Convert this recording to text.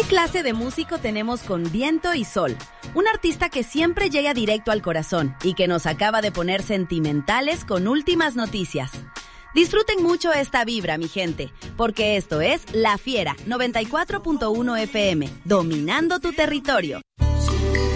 ¿Qué clase de músico tenemos con Viento y Sol? Un artista que siempre llega directo al corazón y que nos acaba de poner sentimentales con últimas noticias. Disfruten mucho esta vibra, mi gente, porque esto es La Fiera 94.1 FM, dominando tu territorio.